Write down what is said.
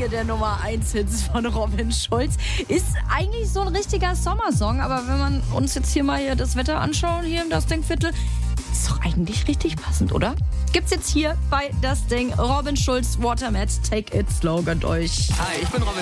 einige der Nummer 1 Hits von Robin Schulz. Ist eigentlich so ein richtiger Sommersong, aber wenn man uns jetzt hier mal das Wetter anschauen, hier im Das Ding-Viertel, ist doch eigentlich richtig passend, oder? Gibt's jetzt hier bei Das Ding. Robin Schulz, Watermat, Take It Slow, gönnt euch. Hi, ich bin Robin